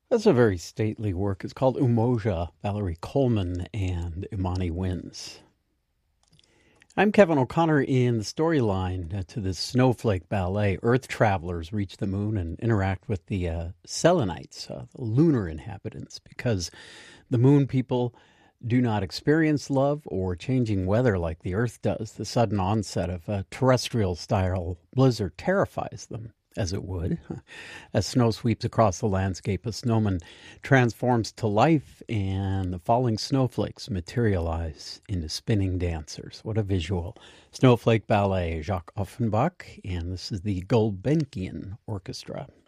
That's a very stately work. It's called Umoja, Valerie Coleman and Imani Winds. I'm Kevin O'Connor. In the storyline to this snowflake ballet, Earth travelers reach the moon and interact with the Selenites, the lunar inhabitants, because the moon people do not experience love or changing weather like the Earth does. The sudden onset of a terrestrial-style blizzard terrifies them, as it would. As snow sweeps across the landscape, a snowman transforms to life, and the falling snowflakes materialize into spinning dancers. What a visual. Snowflake Ballet, Jacques Offenbach, and this is the Gulbenkian Orchestra.